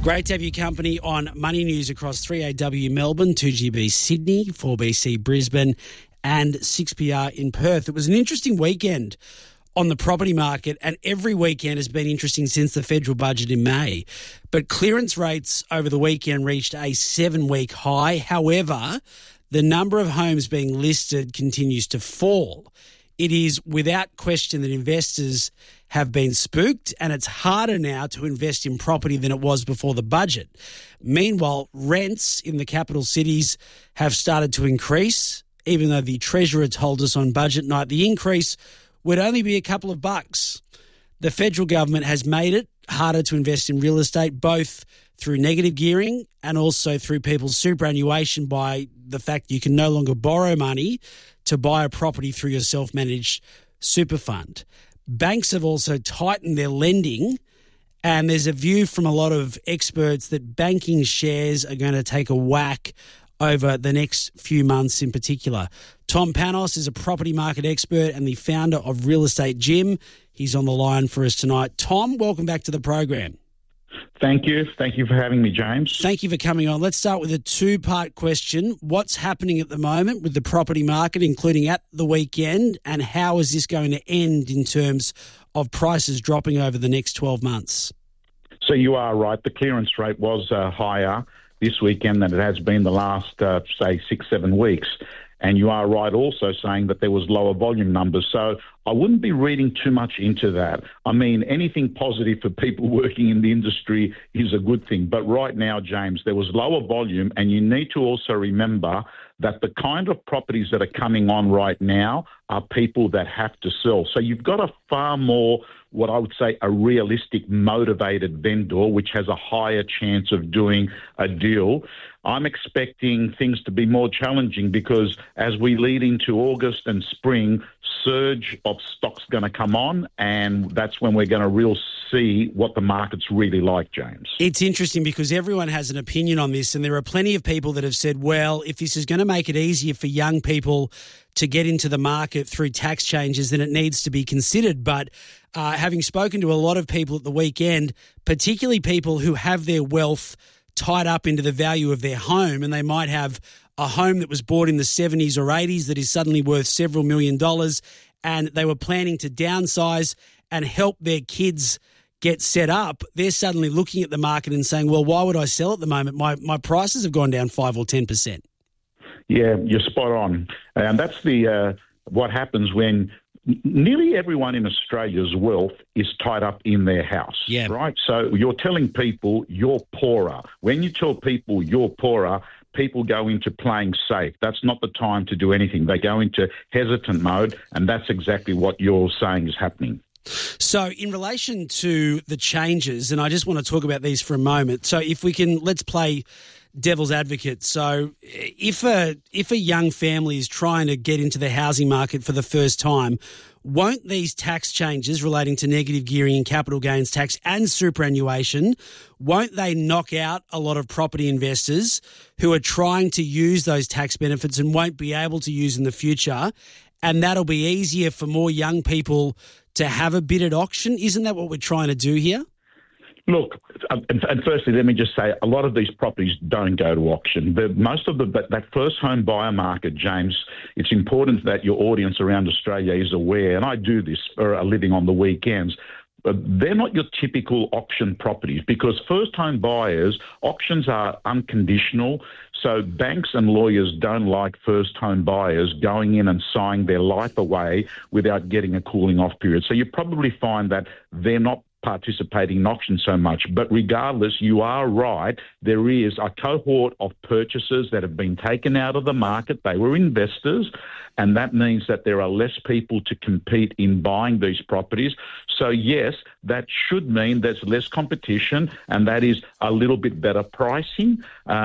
Great to have your company on Money News across 3AW Melbourne, 2GB Sydney, 4BC Brisbane and 6PR in Perth. It was an interesting weekend on the property market, and every weekend has been interesting since the federal budget in May. But clearance rates over the weekend reached a 7-week high. However, the number of homes being listed continues to fall. It is without question that investors have been spooked, and it's harder now to invest in property than it was before the budget. Meanwhile, rents in the capital cities have started to increase, even though the Treasurer told us on budget night the increase would only be a couple of bucks. The federal government has made it harder to invest in real estate, both through negative gearing and also through people's superannuation by the fact you can no longer borrow money to buy a property through your self-managed super fund. Banks have also tightened their lending, and there's a view from a lot of experts that banking shares are going to take a whack over the next few months in particular. Tom Panos is a property market expert and the founder of Real Estate Gym. He's on the line for us tonight. Tom, welcome back to the program. Thank you. Thank you for having me, James. Thank you for coming on. Let's start with a two-part question. What's happening at the moment with the property market, including at the weekend, and how is this going to end in terms of prices dropping over the next 12 months? So you are right. The clearance rate was higher this weekend than it has been the last, say, 6-7 weeks. And you are right also saying that there was lower volume numbers. So I wouldn't be reading too much into that. I mean, anything positive for people working in the industry is a good thing. But right now, James, there was lower volume, and you need to also remember that the kind of properties that are coming on right now are people that have to sell. So you've got a far more, what I would say, a realistic, motivated vendor, which has a higher chance of doing a deal. I'm expecting things to be more challenging because as we lead into August and spring, surge of stock's going to come on, and that's when we're going to really see what the market's really like, James. It's interesting because everyone has an opinion on this, and there are plenty of people that have said, well, if this is going to make it easier for young people to get into the market through tax changes, then it needs to be considered. But having spoken to a lot of people at the weekend, particularly people who have their wealth tied up into the value of their home, and they might have a home that was bought in the 70s or 80s that is suddenly worth several $1 million, and they were planning to downsize and help their kids get set up, they're suddenly looking at the market and saying, well, why would I sell at the moment? My prices have gone down 5 or 10%. Yeah, you're spot on. And that's the what happens when nearly everyone in Australia's wealth is tied up in their house, right? So you're telling people you're poorer. When you tell people you're poorer, people go into playing safe. That's not the time to do anything. They go into hesitant mode, and that's exactly what you're saying is happening. So in relation to the changes, and I just want to talk about these for a moment. So if we can, let's play devil's advocate. So if a young family is trying to get into the housing market for the first time, won't these tax changes relating to negative gearing and capital gains tax and superannuation, won't they knock out a lot of property investors who are trying to use those tax benefits and won't be able to use in the future? And that'll be easier for more young people to have a bid at auction. Isn't that what we're trying to do here? Look, and firstly, let me just say, a lot of these properties don't go to auction. That first home buyer market, James, it's important that your audience around Australia is aware, and I do this for a living on the weekends. They're not your typical auction properties because first home buyers, auctions are unconditional. So banks and lawyers don't like first home buyers going in and signing their life away without getting a cooling off period. So you probably find that they're not participating in auctions so much. But regardless, you are right. There is a cohort of purchasers that have been taken out of the market. They were investors, and that means that there are less people to compete in buying these properties. So, yes, that should mean there's less competition, and that is a little bit better pricing.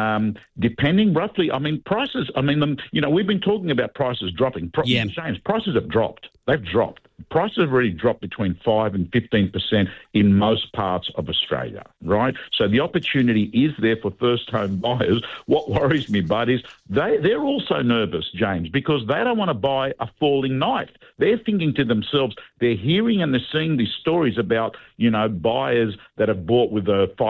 Depending roughly, prices, we've been talking about prices dropping. James, prices have dropped. They've dropped. Prices have already dropped between 5 and 15% in most parts of Australia, right? So the opportunity is there for first home buyers. What worries me, bud, is they're also nervous, James, because they don't want to buy a falling knife. They're thinking to themselves, they're hearing and they're seeing these stories about, buyers that have bought with a